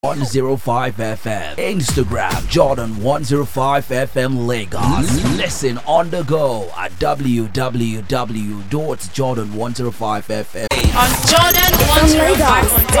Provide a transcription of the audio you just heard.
105 FM. Instagram Jordan 105 FM Lagos. Listen on the go at www.jordan105fm. On Jordan 105.